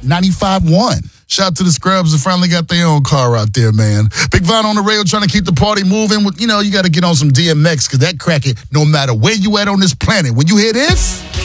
95.1. Shout out to the Scrubs who finally got their own car out there, man. Big Von on the radio trying to keep the party moving. You got to get on some DMX because that crack it no matter where you at on this planet. When you hear this...